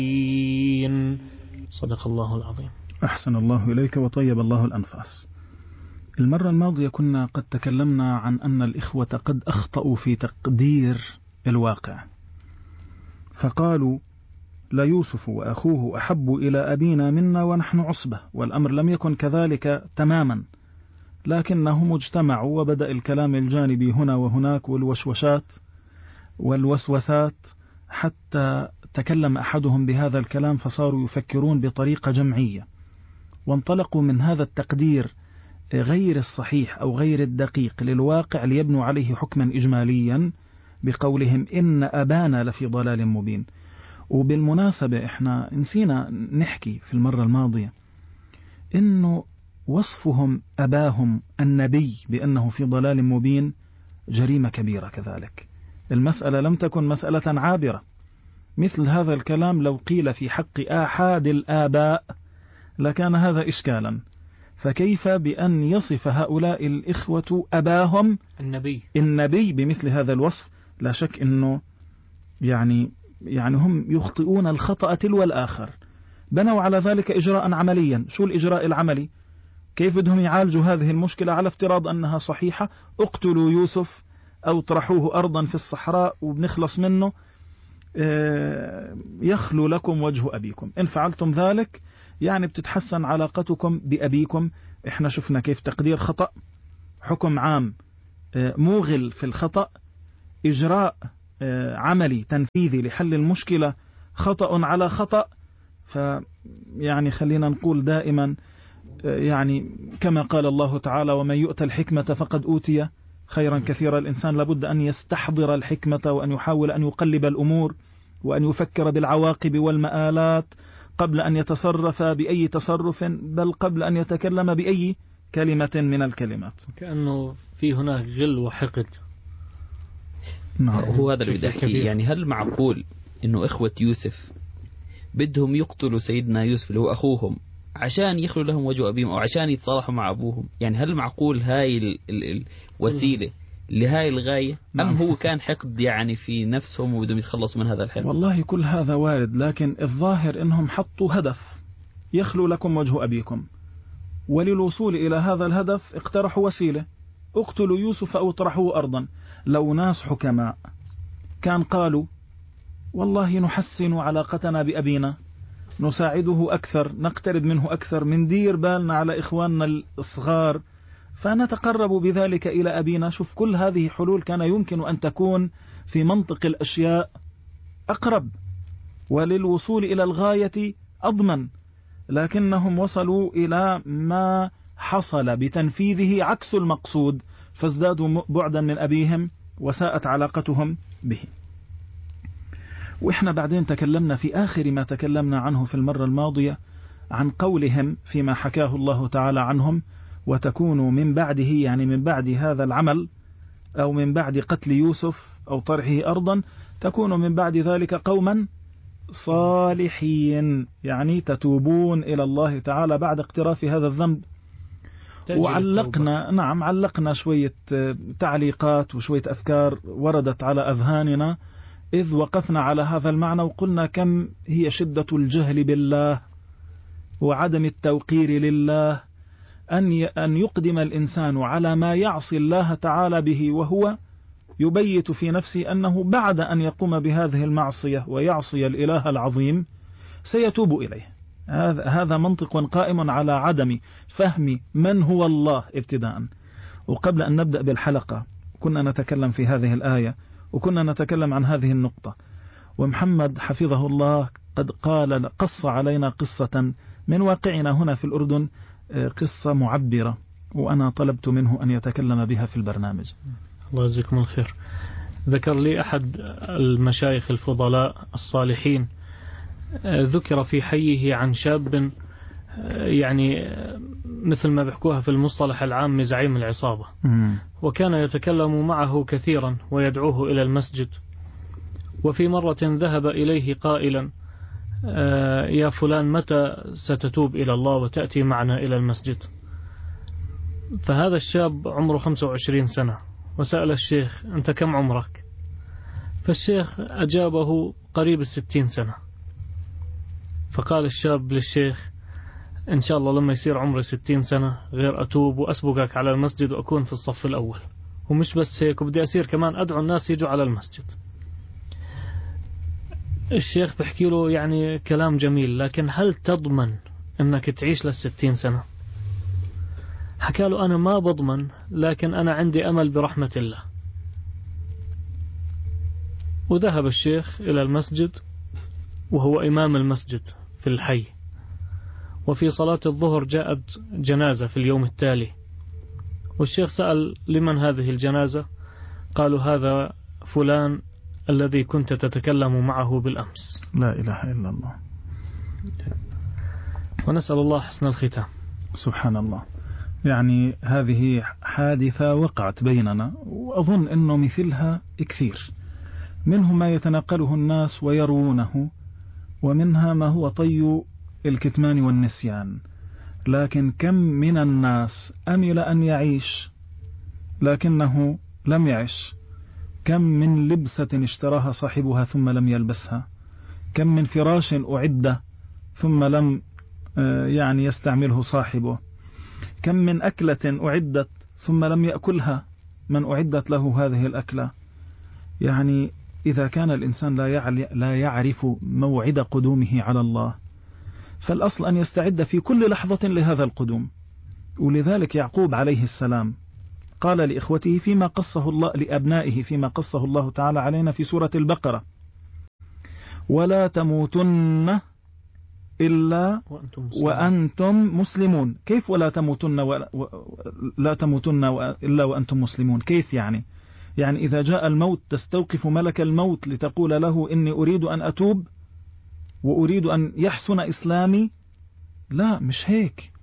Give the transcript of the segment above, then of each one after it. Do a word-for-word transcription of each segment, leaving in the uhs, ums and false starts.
صدق الله العظيم. أحسن الله إليك وطيب الله الأنفاس. المرة الماضية كنا قد تكلمنا عن أن الإخوة قد أخطأوا في تقدير الواقع، فقالوا لا يوسف وأخوه أحب إلى أبينا منا ونحن عصبة، والأمر لم يكن كذلك تماما، لكنهم اجتمعوا وبدأ الكلام الجانبي هنا وهناك والوشوشات والوسوسات، حتى تكلم أحدهم بهذا الكلام فصاروا يفكرون بطريقة جمعية، وانطلقوا من هذا التقدير غير الصحيح أو غير الدقيق للواقع ليبنوا عليه حكما إجماليا بقولهم إن أبانا لفي ضلال مبين. وبالمناسبة إحنا نسينا نحكي في المرة الماضية إنه وصفهم أباهم النبي بأنه في ضلال مبين جريمة كبيرة كذلك. المسألة لم تكن مسألة عابرة، مثل هذا الكلام لو قيل في حق آحاد الآباء لكان هذا إشكالا، فكيف بأن يصف هؤلاء الإخوة أباهم النبي النبي بمثل هذا الوصف؟ لا شك أنه يعني يعني هم يخطئون الخطأ تلو الآخر. بنوا على ذلك إجراء عمليا. شو الإجراء العملي؟ كيف بدهم يعالجوا هذه المشكلة على افتراض أنها صحيحة؟ اقتلوا يوسف أو اطرحوه أرضا في الصحراء وبنخلص منه، يخلو لكم وجه أبيكم. إن فعلتم ذلك يعني بتتحسن علاقتكم بأبيكم. إحنا شفنا كيف تقدير خطأ، حكم عام موغل في الخطأ، إجراء عملي تنفيذي لحل المشكلة خطأ على خطأ. فيعني خلينا نقول دائما يعني كما قال الله تعالى ومن يؤت الحكمة فقد أوتي خيرا كثيرا. الإنسان لابد أن يستحضر الحكمة وأن يحاول أن يقلب الأمور وأن يفكر بالعواقب والمآلات قبل أن يتصرف بأي تصرف، بل قبل أن يتكلم بأي كلمة من الكلمات. كأنه في هناك غل وحقد. نعم. هو هذا اللي بدي أحكيه. يعني هل معقول إنه إخوة يوسف بدهم يقتلوا سيدنا يوسف اللي هو أخوهم عشان يخلوا لهم وجه أبيهم أو عشان يتصالحوا مع أبوهم؟ يعني هل معقول هاي ال ال الوسيلة لهاي الغاية؟ أم نعم. هو كان حقد يعني في نفسهم وبدهم يتخلصوا من هذا الحقد؟ والله كل هذا وارد، لكن الظاهر إنهم حطوا هدف يخلوا لكم وجه أبيكم، وللوصول إلى هذا الهدف اقترحوا وسيلة، اقتلوا يوسف أو اطرحوه أرضا. لو ناس حكماء كان قالوا والله نحسن علاقتنا بأبينا، نساعده أكثر، نقترب منه أكثر، من دير بالنا على إخواننا الصغار، فنتقرب بذلك إلى أبينا. شوف كل هذه حلول كان يمكن أن تكون في منطق الأشياء أقرب وللوصول إلى الغاية أضمن، لكنهم وصلوا إلى ما حصل بتنفيذه عكس المقصود، فازدادوا بعدا من أبيهم وساءت علاقتهم به. وإحنا بعدين تكلمنا في آخر ما تكلمنا عنه في المرة الماضية عن قولهم فيما حكاه الله تعالى عنهم وتكونوا من بعده، يعني من بعد هذا العمل أو من بعد قتل يوسف أو طرحه أرضا تكونوا من بعد ذلك قوما صالحين، يعني تتوبون إلى الله تعالى بعد اقتراف هذا الذنب. وعلقنا نعم علقنا شوية تعليقات وشوية أفكار وردت على أذهاننا إذ وقفنا على هذا المعنى، وقلنا كم هي شدة الجهل بالله وعدم التوقير لله أن أن يقدم الإنسان على ما يعصي الله تعالى به وهو يبيت في نفسه أنه بعد أن يقوم بهذه المعصية ويعصي الإله العظيم سيتوب إليه. هذا هذا منطق قائم على عدم فهم من هو الله ابتداء. وقبل أن نبدأ بالحلقة كنا نتكلم في هذه الآية وكنا نتكلم عن هذه النقطة، ومحمد حفظه الله قد قال قص علينا قصة من واقعنا هنا في الأردن، قصة معبرة، وأنا طلبت منه أن يتكلم بها في البرنامج. الله يجزيكم الخير. ذكر لي أحد المشايخ الفضلاء الصالحين، ذكر في حيه عن شاب يعني مثل ما بيحكوها في المصطلح العام زعيم العصابة، وكان يتكلم معه كثيرا ويدعوه إلى المسجد. وفي مرة ذهب إليه قائلا يا فلان متى ستتوب إلى الله وتأتي معنا إلى المسجد؟ فهذا الشاب عمره خمسة وعشرين سنة وسأل الشيخ أنت كم عمرك؟ فالشيخ أجابه قريب الستين سنة. فقال الشاب للشيخ: إن شاء الله لما يصير عمري ستين سنة غير أتوب وأسبقك على المسجد وأكون في الصف الأول، ومش بس هيك، وبدي أصير كمان أدعو الناس يجوا على المسجد. الشيخ بحكي له يعني كلام جميل، لكن هل تضمن أنك تعيش للستين سنة؟ حكى له: أنا ما بضمن، لكن أنا عندي أمل برحمة الله. وذهب الشيخ إلى المسجد وهو إمام المسجد في الحي، وفي صلاة الظهر جاءت جنازة في اليوم التالي، والشيخ سأل: لمن هذه الجنازة؟ قالوا: هذا فلان الذي كنت تتكلم معه بالأمس. لا إله إلا الله. ونسأل الله حسن الختام. سبحان الله. يعني هذه حادثة وقعت بيننا، وأظن أنه مثلها كثير، منه ما يتناقله الناس ويروونه، ومنها ما هو طي الكتمان والنسيان. لكن كم من الناس أمل أن يعيش لكنه لم يعش، كم من لبسة اشتراها صاحبها ثم لم يلبسها، كم من فراش أعد ثم لم يعني يستعمله صاحبه، كم من أكلة أعدت ثم لم يأكلها من أعدت له هذه الأكلة. يعني إذا كان الإنسان لا يعرف موعد قدومه على الله، فالأصل أن يستعد في كل لحظة لهذا القدوم. ولذلك يعقوب عليه السلام قال لإخوته فيما قصه الله لأبنائه فيما قصه الله تعالى علينا في سورة البقرة: ولا تموتن إلا وأنتم مسلمون. كيف ولا تموتن ولا تموتن إلا وأنتم مسلمون؟ كيف يعني؟ يعني إذا جاء الموت تستوقف ملك الموت لتقول له: إني أريد أن أتوب وأريد أن يحسن إسلامي؟ لا، مش هيك.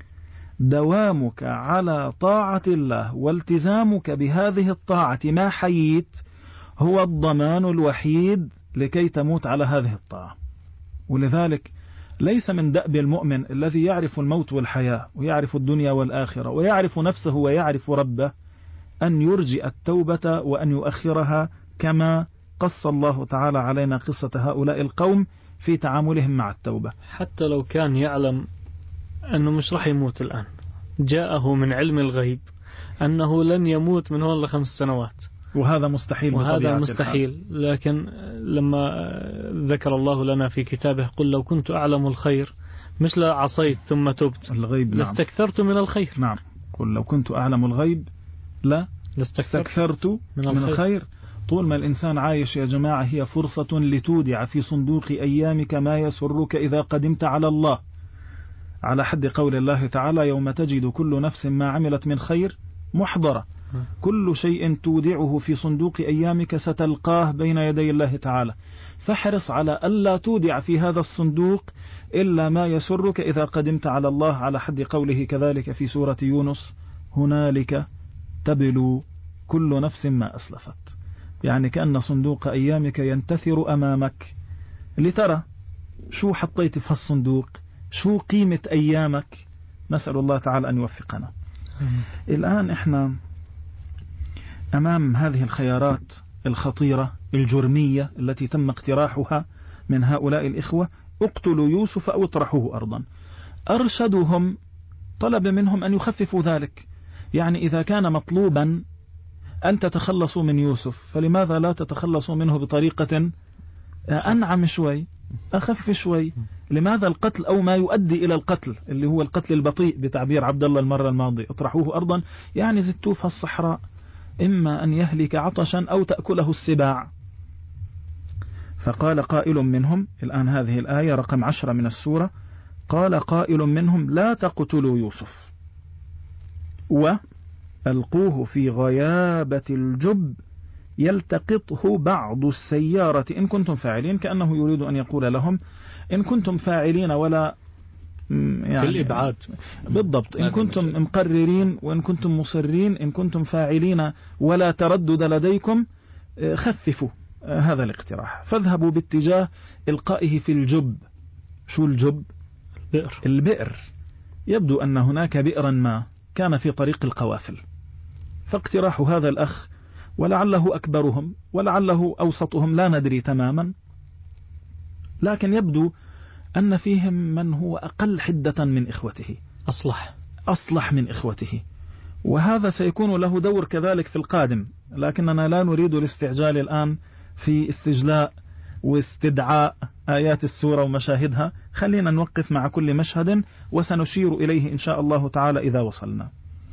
دوامك على طاعة الله والتزامك بهذه الطاعة ما حييت هو الضمان الوحيد لكي تموت على هذه الطاعة. ولذلك ليس من دأب المؤمن الذي يعرف الموت والحياة ويعرف الدنيا والآخرة ويعرف نفسه ويعرف ربه أن يرجئ التوبة وأن يؤخرها، كما قص الله تعالى علينا قصة هؤلاء القوم في تعاملهم مع التوبة. حتى لو كان يعلم أنه مش رح يموت الآن، جاءه من علم الغيب أنه لن يموت من هون لخمس سنوات، وهذا مستحيل، وهذا مستحيل. لكن لما ذكر الله لنا في كتابه: قل لو كنت أعلم الخير، مش لا عصيت ثم تبت، الغيب لاستكثرت من الخير. نعم، قل لو كنت أعلم الغيب لا لاستكثرت من الخير. من الخير. طول ما الإنسان عايش يا جماعة هي فرصة لتودع في صندوق أيامك ما يسرك إذا قدمت على الله، على حد قول الله تعالى: يوم تجد كل نفس ما عملت من خير محضرة. كل شيء تودعه في صندوق أيامك ستلقاه بين يدي الله تعالى، فاحرص على ألا تودع في هذا الصندوق إلا ما يسرك إذا قدمت على الله، على حد قوله كذلك في سورة يونس: هنالك تبلو كل نفس ما أسلفت. يعني كأن صندوق أيامك ينتثر أمامك لترى شو حطيت في الصندوق، شو قيمة أيامك. نسأل الله تعالى أن يوفقنا. الآن إحنا أمام هذه الخيارات الخطيرة الجرمية التي تم اقتراحها من هؤلاء الإخوة: اقتلوا يوسف أو اطرحوه أرضا. أرشدهم، طلب منهم أن يخففوا ذلك. يعني إذا كان مطلوبا أن تتخلصوا من يوسف، فلماذا لا تتخلصوا منه بطريقة أنعم شوي، أخف شوي؟ لماذا القتل أو ما يؤدي إلى القتل اللي هو القتل البطيء بتعبير عبد الله المرة الماضية؟ اطرحوه أرضا يعني زدتوه في الصحراء، إما أن يهلك عطشا أو تأكله السباع. فقال قائل منهم، الآن هذه الآية رقم عشرة من السورة: قال قائل منهم لا تقتلوا يوسف وألقوه في غيابة الجب يلتقطه بعض السيارة إن كنتم فاعلين. كأنه يريد أن يقول لهم إن كنتم فاعلين ولا يعني في الإبعاد بالضبط، إن كنتم مقررين وإن كنتم مصرين، إن كنتم فاعلين ولا تردد لديكم، خففوا هذا الاقتراح، فاذهبوا باتجاه إلقائه في الجب. شو الجب؟ البئر. البئر. يبدو أن هناك بئرا ما كان في طريق القوافل، فاقتراح هذا الأخ، ولعله أكبرهم ولعله أوسطهم، لا ندري تماما، لكن يبدو أن فيهم من هو أقل حدة من إخوته، أصلح أصلح من إخوته، وهذا سيكون له دور كذلك في القادم. لكننا لا نريد الاستعجال الآن في استجلاء واستدعاء آيات السورة ومشاهدها، خلينا نوقف مع كل مشهد وسنشير إليه إن شاء الله تعالى إذا وصلنا.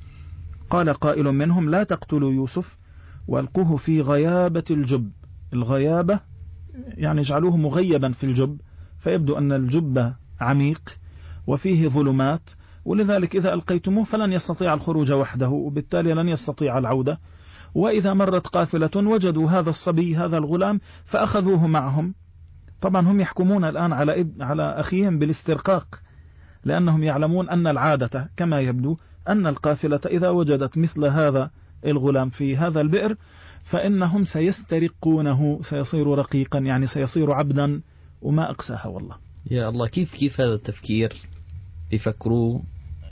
قال قائل منهم: لا تقتلوا يوسف والقوه في غيابة الجب. الغيابة يعني اجعلوه مغيبا في الجب، فيبدو أن الجب عميق وفيه ظلمات، ولذلك إذا ألقيتموه فلن يستطيع الخروج وحده، وبالتالي لن يستطيع العودة. وإذا مرت قافلة وجدوا هذا الصبي هذا الغلام فأخذوه معهم. طبعا هم يحكمون الآن على على أخيهم بالاسترقاق، لأنهم يعلمون أن العادة كما يبدو أن القافلة إذا وجدت مثل هذا الغلام في هذا البئر فإنهم سيسترقونه، سيصير رقيقا، يعني سيصير عبدا، وما أقساها والله. يا الله، كيف كيف هذا التفكير يفكروا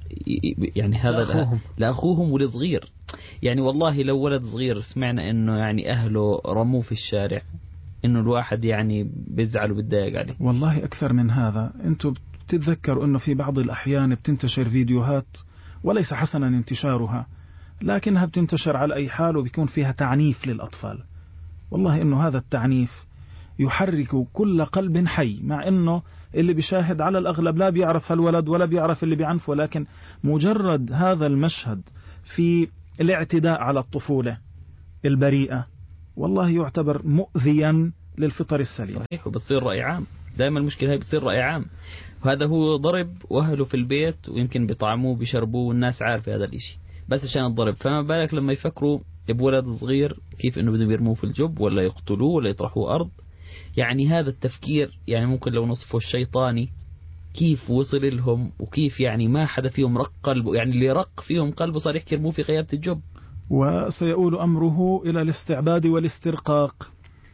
يعني هذا لأخوهم, لأخوهم ولصغير. يعني والله لو ولد صغير سمعنا إنه يعني أهله رموه في الشارع، إنه الواحد يعني بيزعل وبيتضايق عليه. والله أكثر من هذا، أنتم بتتذكروا إنه في بعض الأحيان بتنتشر فيديوهات وليس حسنا انتشارها، لكنها بتنتشر على أي حال وبيكون فيها تعنيف للأطفال. والله إنه هذا التعنيف يحرك كل قلب حي، مع إنه اللي بيشاهد على الأغلب لا بيعرف هالولد ولا بيعرف اللي بيعنفه، ولكن مجرد هذا المشهد في الاعتداء على الطفولة البريئة والله يعتبر مؤذيا للفطر السليم. صحيح، وبتصير رأي عام. دائما المشكلة هي بتصير رأي عام، وهذا هو ضرب وأهله في البيت ويمكن بيطعموه بيشربوه والناس عارفة هذا الإشي بس عشان الضرب. فما بالك لما يفكروا بولد صغير كيف إنه بدهم يرموه في الجب ولا يقتلوه ولا يطرحوه أرض. يعني هذا التفكير يعني ممكن لو نصفه الشيطاني كيف وصل لهم، وكيف يعني ما حدا فيهم رق قلبه، يعني اللي رق فيهم قلبه صار يحكي يرموه في غيابة الجب. وسيؤول أمره إلى الاستعباد والاسترقاق.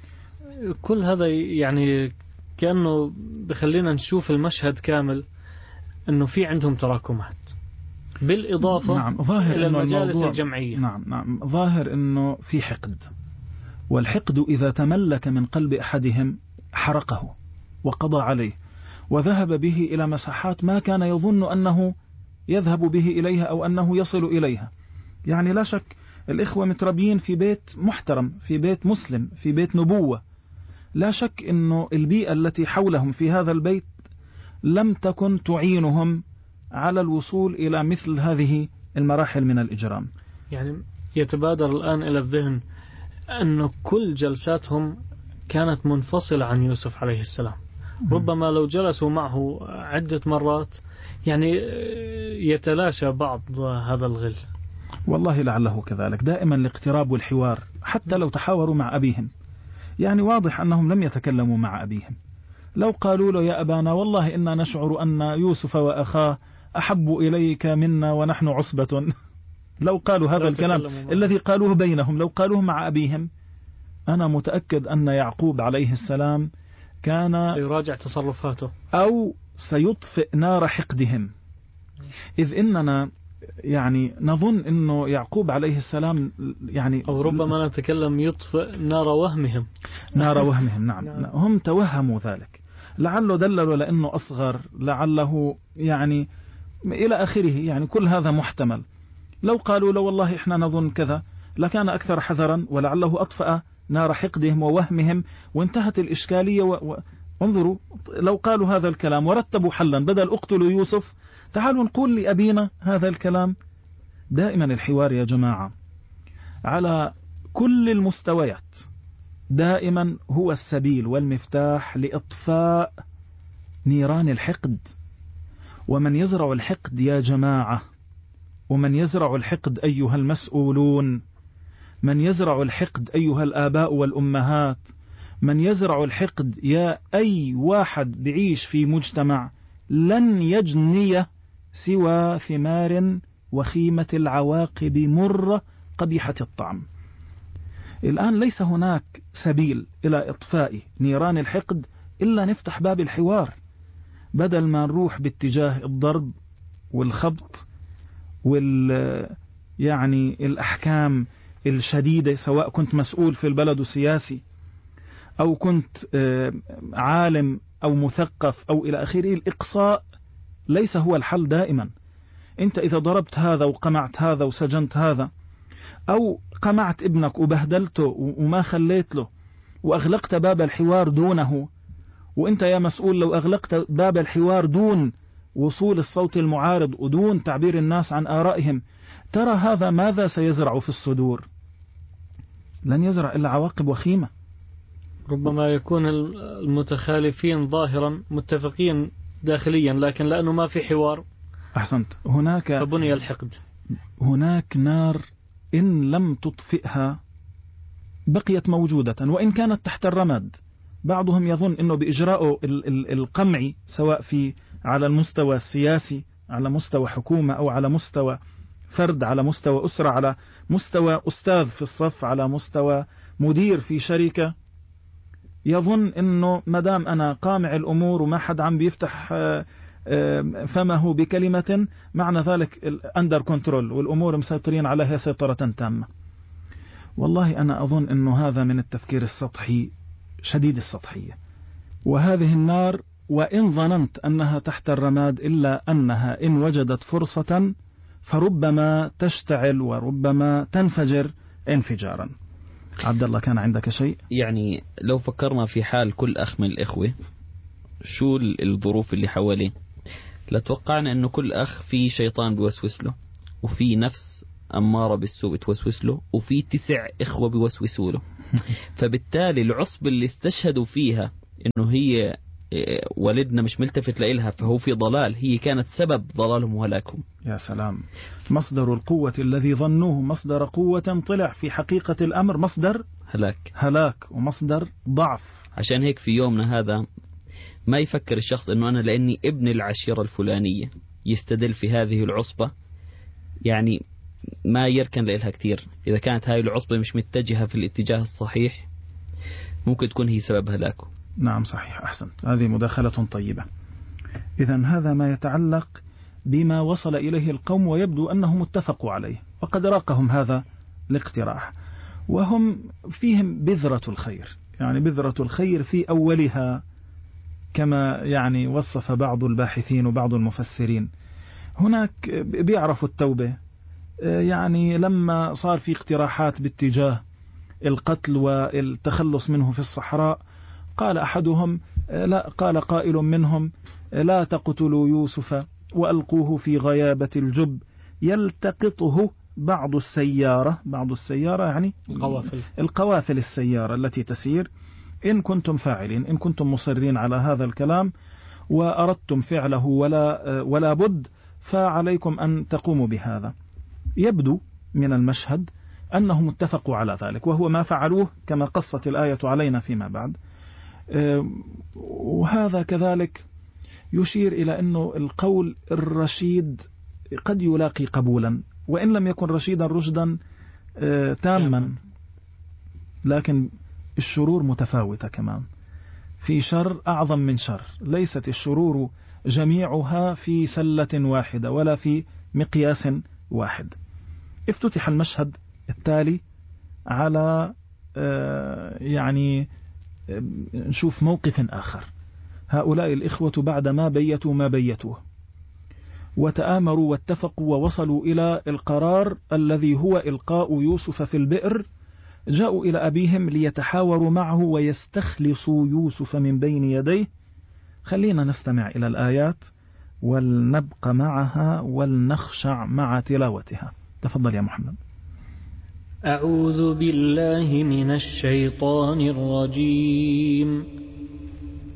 كل هذا يعني كأنه بخلينا نشوف المشهد كامل، أنه في عندهم تراكمات بالإضافة نعم ظاهر إلى المجالس الجمعية. نعم نعم ظاهر أنه في حقد، والحقد إذا تملك من قلب أحدهم حرقه وقضى عليه وذهب به إلى مساحات ما كان يظن أنه يذهب به إليها أو أنه يصل إليها. يعني لا شك الإخوة متربيين في بيت محترم، في بيت مسلم، في بيت نبوة. لا شك أنه البيئة التي حولهم في هذا البيت لم تكن تعينهم على الوصول إلى مثل هذه المراحل من الإجرام. يعني يتبادر الآن إلى الذهن أن كل جلساتهم كانت منفصلة عن يوسف عليه السلام. ربما لو جلسوا معه عدة مرات يعني يتلاشى بعض هذا الغل. والله لعله كذلك. دائما الاقتراب والحوار، حتى لو تحاوروا مع أبيهم، يعني واضح أنهم لم يتكلموا مع أبيهم. لو قالوا له يا أبانا والله إنا نشعر أن يوسف وأخاه أحب إليك منا ونحن عصبة، لو قالوا هذا الكلام الذي قالوه بينهم، لو قالوه مع أبيهم، أنا متأكد أن يعقوب عليه السلام كان سيراجع تصرفاته أو سيطفئ نار حقدهم. إذ إننا يعني نظن أنه يعقوب عليه السلام يعني أو ربما نتكلم يطفئ نار وهمهم نار وهمهم نعم. نعم هم توهموا ذلك، لعله دللوا لأنه أصغر، لعله يعني إلى آخره، يعني كل هذا محتمل. لو قالوا له والله إحنا نظن كذا لكان أكثر حذرا، ولعله أطفأ نار حقدهم ووهمهم وانتهت الإشكالية. و... وانظروا لو قالوا هذا الكلام ورتبوا حلا، بدل اقتلوا يوسف تعالوا نقول لأبينا هذا الكلام. دائما الحوار يا جماعة على كل المستويات دائما هو السبيل والمفتاح لإطفاء نيران الحقد. ومن يزرع الحقد يا جماعة، ومن يزرع الحقد أيها المسؤولون، من يزرع الحقد أيها الآباء والأمهات، من يزرع الحقد يا أي واحد بعيش في مجتمع، لن يجني سوى ثمار وخيمة العواقب مرة قبيحة الطعم. الآن ليس هناك سبيل إلى إطفاء نيران الحقد إلا نفتح باب الحوار، بدل ما نروح باتجاه الضرب والخبط وال يعني الأحكام الشديدة، سواء كنت مسؤول في البلد سياسي أو كنت عالم أو مثقف أو إلى آخره، الإقصاء ليس هو الحل دائما. أنت إذا ضربت هذا وقمعت هذا وسجنت هذا، أو قمعت ابنك وبهدلته وما خليت له وأغلقت باب الحوار دونه، وأنت يا مسؤول لو أغلقت باب الحوار دون وصول الصوت المعارض ودون تعبير الناس عن آرائهم، ترى هذا ماذا سيزرع في الصدور؟ لن يزرع إلا عواقب وخيمة. ربما يكون المتخالفين ظاهرا متفقين داخليا، لكن لأنه ما في حوار أحسنت هناك فبني الحقد. هناك نار إن لم تطفئها بقيت موجودة وإن كانت تحت الرماد. بعضهم يظن أنه بإجراء القمع سواء في على المستوى السياسي، على مستوى حكومة، أو على مستوى فرد، على مستوى أسرة، على مستوى أستاذ في الصف، على مستوى مدير في شركة، يظن أنه مدام أنا قامع الأمور وما حد عم بيفتح فمه بكلمة معنى ذلك أندر كنترول والأمور مسيطرين عليها سيطرة تامة. والله أنا أظن أنه هذا من التفكير السطحي شديد السطحية. وهذه النار وإن ظننت أنها تحت الرماد إلا أنها إن وجدت فرصة فربما تشتعل وربما تنفجر انفجارا. عبد الله كان عندك شيء؟ يعني لو فكرنا في حال كل أخ من الإخوة، شو الظروف اللي حواليه؟ لتوقعنا أنه كل أخ في شيطان بيوسوس له، وفي نفس أمارة بالسوء بتوسوس له، وفي تسع إخوة بيوسوسوا له. فبالتالي العصبة اللي استشهدوا فيها أنه هي والدنا مش ملتفت لإلها فهو في ضلال، هي كانت سبب ضلالهم وهلاكهم. يا سلام، مصدر القوة الذي ظنوه مصدر قوة طلع في حقيقة الأمر مصدر هلاك هلاك ومصدر ضعف. عشان هيك في يومنا هذا ما يفكر الشخص أنه أنا لأني ابن العشيرة الفلانية يستدل في هذه العصبة، يعني ما يركن لإلها كتير. إذا كانت هاي العصبة مش متجهة في الاتجاه الصحيح ممكن تكون هي سبب هلاكه. نعم صحيح، أحسنت، هذه مداخلة طيبة. إذن هذا ما يتعلق بما وصل إليه القوم، ويبدو أنهم اتفقوا عليه وقد راقهم هذا الاقتراح، وهم فيهم بذرة الخير، يعني بذرة الخير في أولها كما يعني وصف بعض الباحثين وبعض المفسرين. هناك بيعرفوا التوبة، يعني لما صار في اقتراحات باتجاه القتل والتخلص منه في الصحراء، قال أحدهم لا قال قائل منهم لا تقتلوا يوسف وألقوه في غيابة الجب يلتقطه بعض السيارة، بعض السيارة يعني القوافل القوافل السيارة التي تسير، إن كنتم فاعلين، إن كنتم مصرين على هذا الكلام وأردتم فعله ولا, ولا بد فعليكم أن تقوموا بهذا. يبدو من المشهد أنهم اتفقوا على ذلك، وهو ما فعلوه كما قصت الآية علينا فيما بعد. وهذا كذلك يشير إلى أنه القول الرشيد قد يلاقي قبولا وإن لم يكن رشيدا رشدا تاما، لكن الشرور متفاوتة كمان، في شر أعظم من شر، ليست الشرور جميعها في سلة واحدة ولا في مقياس واحد. افتتح المشهد التالي على يعني نشوف موقف آخر. هؤلاء الإخوة بعدما بيتوا ما بيتوه وتآمروا واتفقوا ووصلوا إلى القرار الذي هو إلقاء يوسف في البئر، جاءوا إلى أبيهم ليتحاوروا معه ويستخلصوا يوسف من بين يديه. خلينا نستمع إلى الآيات ولنبقى معها ولنخشع مع تلاوتها. تفضل يا محمد. أعوذ بالله من الشيطان الرجيم.